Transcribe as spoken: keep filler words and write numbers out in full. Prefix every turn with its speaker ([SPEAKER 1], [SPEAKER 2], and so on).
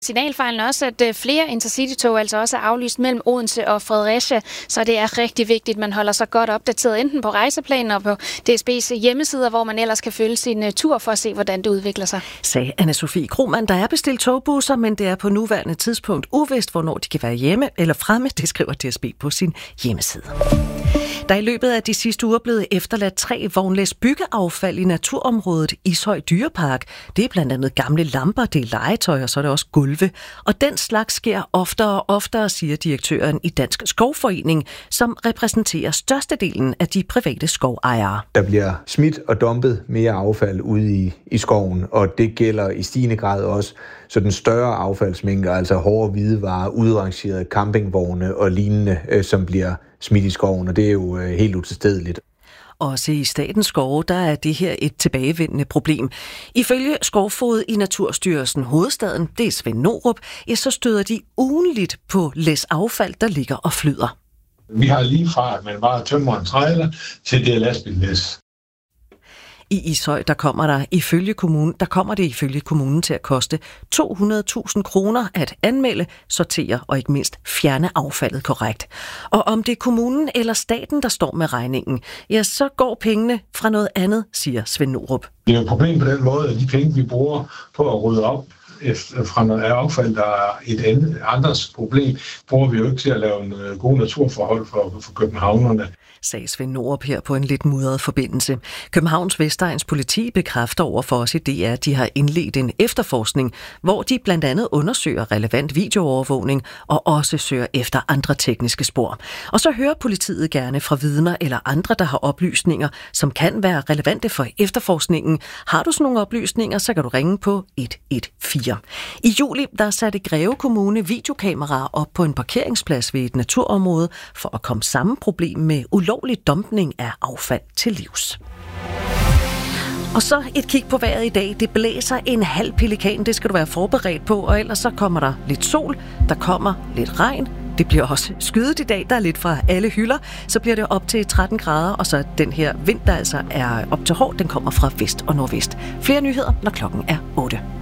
[SPEAKER 1] Signalfejlen også, at flere intercity-tog altså også er aflyst mellem Odense og Fredericia, så det er rigtig vigtigt, at man holder sig godt opdateret enten på rejseplanen og på D S B's hjemmesider, hvor man ellers kan følge sin tur for at se, hvordan det udvikler sig.
[SPEAKER 2] Sagde Anne-Sophie Krohmann. Der er bestilt togbusser, men det er på nuværende tidspunkt uvist, hvornår de kan være hjemme eller fremme. Det skriver D S B på sin hjemmeside. Der er i løbet af de sidste uger blevet efterladt tre vognlæs byggeaffald i naturområdet Ishøj Dyrepark. Det er blandt andet gamle lamper, det er legetøj, og så er det også gulve. Og den slags sker oftere og oftere, siger direktøren i Dansk Skovforening, som repræsenterer størstedelen af de private skovejere.
[SPEAKER 3] Der bliver smidt og dumpet mere affald ude i, i skoven, og det gælder i stigende grad også så den større affaldsmængde, altså hårde hvidevarer, udrangerede campingvogne og lignende, øh, som bliver smidt i skoven, og det er jo øh, helt utilstedeligt.
[SPEAKER 2] Også i statens skove, der er det her et tilbagevendende problem. Ifølge skovfoged i Naturstyrelsen Hovedstaden, det er Svend Norup, ja, så støder de ugenligt på læs affald, der ligger og flyder.
[SPEAKER 4] Vi har lige fra, at man bare tømmer en trailer, til det er lastbillæs.
[SPEAKER 2] I Ishøj, der kommer der ifølge kommunen, der kommer det ifølge kommunen til at koste to hundrede tusind kroner at anmelde, sortere og ikke mindst fjerne affaldet korrekt. Og om det er kommunen eller staten, der står med regningen, ja, så går pengene fra noget andet, siger Svend Norup.
[SPEAKER 4] Det er jo et problem på den måde, at de penge, vi bruger på at rydde op fra noget affald, der er et andet, andres problem, bruger vi jo ikke til at lave en god naturforhold for, for københavnerne.
[SPEAKER 2] Sagde Svend Norup her på en lidt mudret forbindelse. Københavns Vestegns politi bekræfter over for os i D R, at de har indledt en efterforskning, hvor de blandt andet undersøger relevant videoovervågning og også søger efter andre tekniske spor. Og så hører politiet gerne fra vidner eller andre, der har oplysninger, som kan være relevante for efterforskningen. Har du sådan nogle oplysninger, så kan du ringe på et et fire. I juli der satte Greve Kommune videokameraer op på en parkeringsplads ved et naturområde for at komme samme problem med ulovlig dumpning af affald til livs. Og så et kig på vejret i dag. Det blæser en halv pelikan, det skal du være forberedt på, og ellers så kommer der lidt sol, der kommer lidt regn. Det bliver også skydet i dag, der er lidt fra alle hylder. Så bliver det op til tretten grader, og så den her vind, der altså er op til hård, den kommer fra vest og nordvest. Flere nyheder, når klokken er otte.